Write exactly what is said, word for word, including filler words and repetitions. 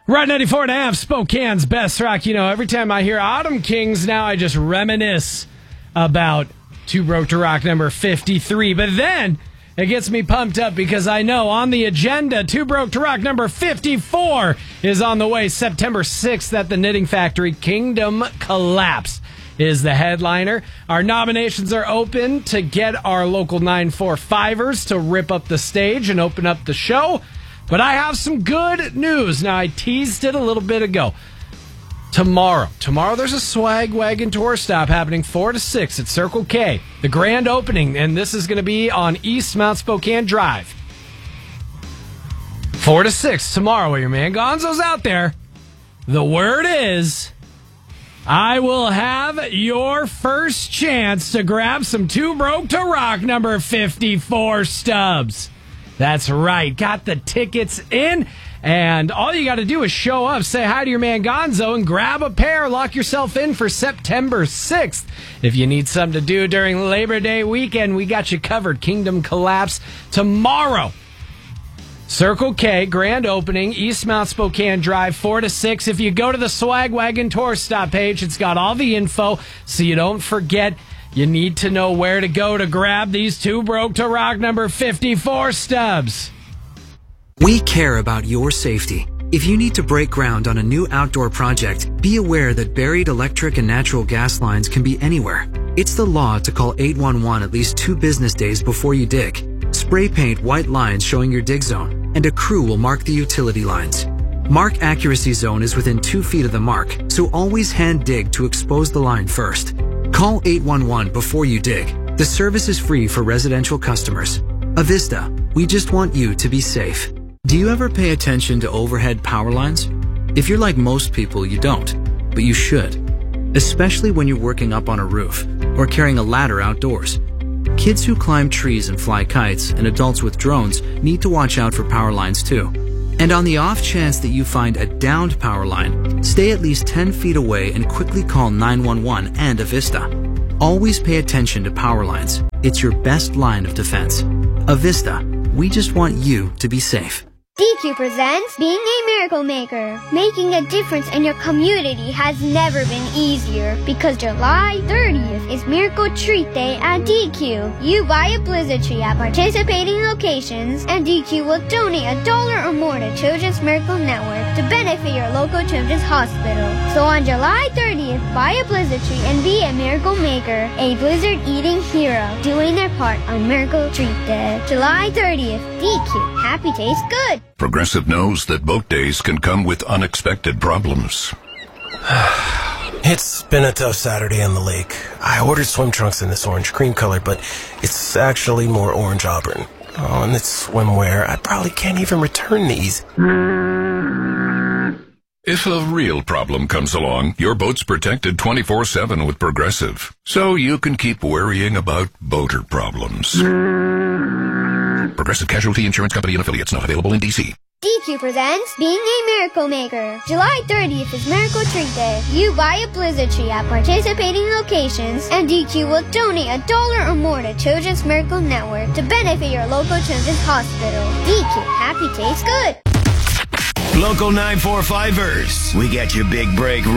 Right, ninety-four and a half, Spokane's best rock. You know, every time I hear Autumn Kings now, I just reminisce about Too Broke to Rock number fifty-three. But then it gets me pumped up because I know on the agenda, Too Broke to Rock number fifty-four is on the way. September sixth at the Knitting Factory. Kingdom Collapse is the headliner. Our nominations are open to get our local nine four fivers to rip up the stage and open up the show. But I have some good news. Now, I teased it a little bit ago. Tomorrow. Tomorrow there's a Swag Wagon tour stop happening four to six at Circle K. The grand opening, and this is going to be on East Mount Spokane Drive. four to six tomorrow. Your man Gonzo's out there. The word is, I will have your first chance to grab some Too Broke to Rock number fifty-four stubs. That's right. Got the tickets in, and all you got to do is show up, say hi to your man Gonzo, and grab a pair. Lock yourself in for September sixth. If you need something to do during Labor Day weekend, we got you covered. Kingdom Collapse tomorrow. Circle K, grand opening, East Mount Spokane Drive, four to six. If you go to the Swag Wagon tour stop page, it's got all the info, so you don't forget. You need to know where to go to grab these Too Broke to Rock number fifty-four stubs. We care about your safety. If you need to break ground on a new outdoor project, be aware that buried electric and natural gas lines can be anywhere. It's the law to call eight one one at least two business days before you dig. Spray paint white lines showing your dig zone, and a crew will mark the utility lines. Mark accuracy zone is within two feet of the mark, so always hand dig to expose the line first. Call eight one one before you dig. The service is free for residential customers. Avista, we just want you to be safe. Do you ever pay attention to overhead power lines? If you're like most people, you don't, but you should. Especially when you're working up on a roof or carrying a ladder outdoors. Kids who climb trees and fly kites and adults with drones need to watch out for power lines too. And on the off chance that you find a downed power line, stay at least ten feet away and quickly call nine one one and Avista. Always pay attention to power lines. It's your best line of defense. Avista, we just want you to be safe. D Q presents Being a Miracle Maker. Making a difference in your community has never been easier because July thirtieth is Miracle Treat Day at D Q. You buy a blizzard tree at participating locations and D Q will donate a dollar or more to Children's Miracle Network to benefit your local children's hospital. So on July thirtieth, buy a blizzard tree and be a miracle maker, a blizzard eating hero, doing their part on Miracle Treat Day. July thirtieth, D Q. Happy tastes good. Progressive knows that boat days can come with unexpected problems. It's been a tough Saturday on the lake. I ordered swim trunks in this orange cream color, but it's actually more orange auburn. Oh, and it's swimwear. I probably can't even return these. If a real problem comes along, your boat's protected twenty-four seven with Progressive, so you can keep worrying about boater problems. Progressive Casualty Insurance Company and Affiliates, not available in D C. D Q presents Being a Miracle Maker. July thirtieth is Miracle Treat Day. You buy a blizzard tree at participating locations and D Q will donate a dollar or more to Children's Miracle Network to benefit your local children's hospital. D Q. Happy tastes good. Local nine four fivers. We got your big break